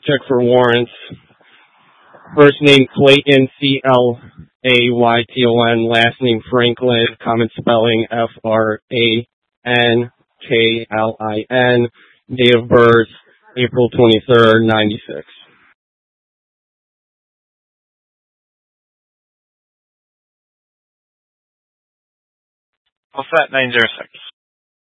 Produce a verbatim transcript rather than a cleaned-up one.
check for warrants. First name Clayton, C L A Y T O N. Last name Franklin, common spelling F R A N K L I N. Date of birth April twenty-third, ninety-six. What's that? nine zero six.